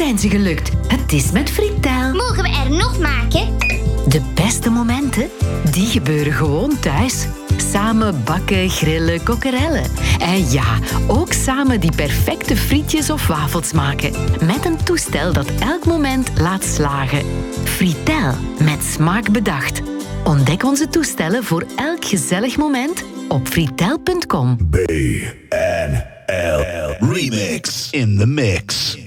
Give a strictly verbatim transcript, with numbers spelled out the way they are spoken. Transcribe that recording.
zijn ze gelukt. Het is met Fritel. Mogen we er nog maken? De beste momenten, die gebeuren gewoon thuis. Samen bakken, grillen, kokkerellen. En ja, ook samen die perfecte frietjes of wafels maken. Met een toestel dat elk moment laat slagen. Fritel, met smaak bedacht. Ontdek onze toestellen voor elk gezellig moment op fritel punt com. B N L Remix in the mix.